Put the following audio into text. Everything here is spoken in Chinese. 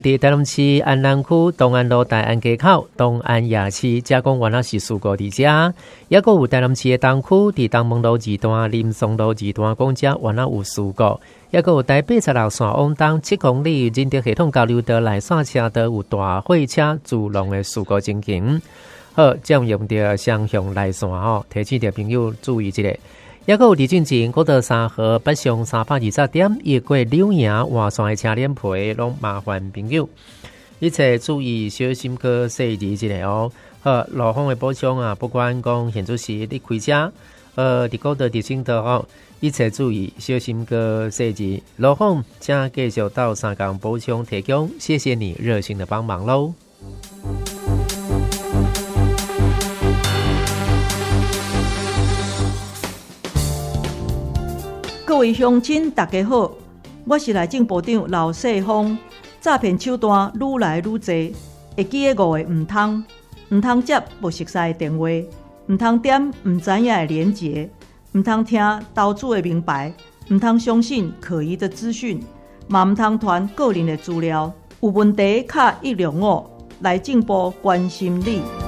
伫台南市安南区东安路大安街口东安夜市加工原来是4个伫遮，也佫有台南市的东区伫东门路2段、林松路2段公车原来有4个，也佫有台86线往东7公里人德系统交流道内线车道有大货车自动的4个情形。好，占用着双向内线提醒着朋友注意一下。也佫有伫进前国道3号北上320点，越过柳营换线的车链皮，拢麻烦朋友一切注意小心去细致一下哦。好，路况的补充啊，不管讲现在是你开车，伫国道、伫省道一切注意小心去细致。路况请继续到3港补充提供，谢谢你热心的帮忙喽。 各位乡亲，大家好，我是内政部长刘世芳。诈骗手段愈来愈多，会记得5个唔通接不熟悉的电话，唔通点唔知影的连结，唔通听投资的明牌，唔通相信可疑的资讯，嘛唔通传个人的资料。有问题卡105，内政部关心你。